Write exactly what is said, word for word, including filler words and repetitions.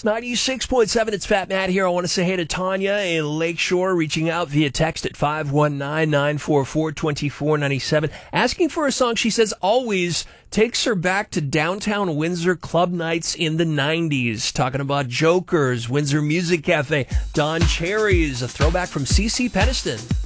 ninety-six point seven, it's Fat Matt here. I want to say hey to Tanya in Lakeshore, reaching out via text at five one nine, nine four four, two four nine seven, asking for a song she says always takes her back to downtown Windsor club nights in the nineties. Talking about Jokers, Windsor Music Cafe, Don Cherry's, a throwback from C C Peniston.